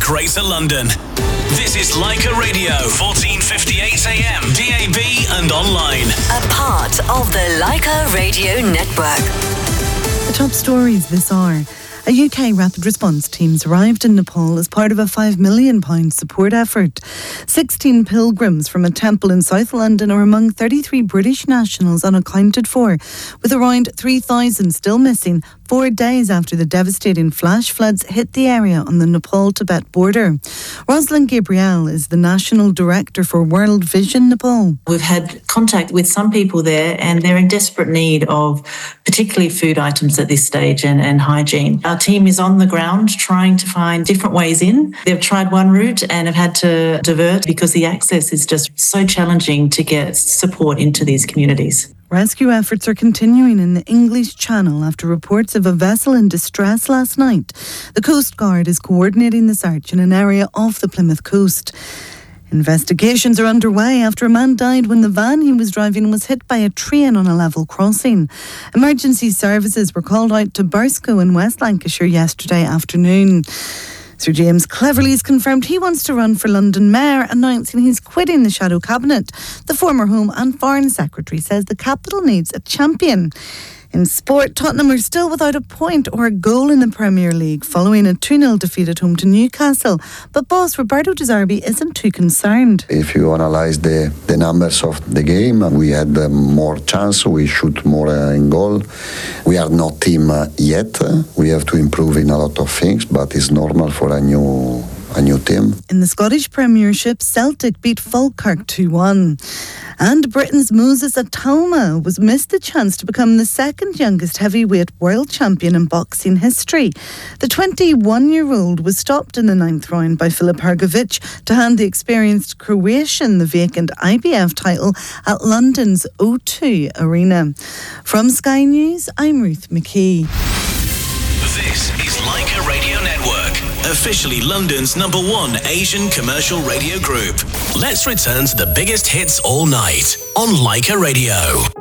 Greater London. This is Leica Radio, 1458 AM, DAB and online. A part of the Leica Radio Network. The top stories this hour. A UK rapid response team's arrived in Nepal as part of a £5 million support effort. 16 pilgrims from a temple in South London are among 33 British nationals unaccounted for, with around 3,000 still missing 4 days after the devastating flash floods hit the area on the Nepal-Tibet border. Rosalind Gabriel is the National Director for World Vision Nepal. We've had contact with some people there and they're in desperate need of particularly food items at this stage and hygiene. Our team is on the ground trying to find different ways in. They've tried one route and have had to divert because the access is just so challenging to get support into these communities. Rescue efforts are continuing in the English Channel after reports of a vessel in distress last night. The Coast Guard is coordinating the search in an area off the Plymouth coast. Investigations are underway after a man died when the van he was driving was hit by a train on a level crossing. Emergency services were called out to Burscough in West Lancashire yesterday afternoon. Sir James Cleverly has confirmed he wants to run for London Mayor, announcing he's quitting the Shadow Cabinet. The former Home and Foreign Secretary says the capital needs a champion. In sport, Tottenham are still without a point or a goal in the Premier League following a 2-0 defeat at home to Newcastle. But boss Roberto De Zerbi isn't too concerned. If you analyse the numbers of the game, we had more chance, we shoot more in goal. We are not team yet. We have to improve in a lot of things, but it's normal for a new team. In the Scottish Premiership, Celtic beat Falkirk 2-1. And Britain's Moses Atoma missed the chance to become the second youngest heavyweight world champion in boxing history. The 21-year-old was stopped in the 9th round by Filip Hrgović to hand the experienced Croatian the vacant IBF title at London's O2 Arena. From Sky News, I'm Ruth McKee. This is Leica Radio Network, officially London's #1 Asian commercial radio group. Let's return to the biggest hits all night on Leica Radio.